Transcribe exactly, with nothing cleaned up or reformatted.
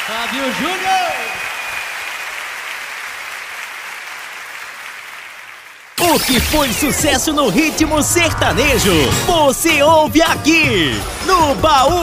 Fábio Júnior! O que foi sucesso no ritmo sertanejo, você ouve aqui no Baú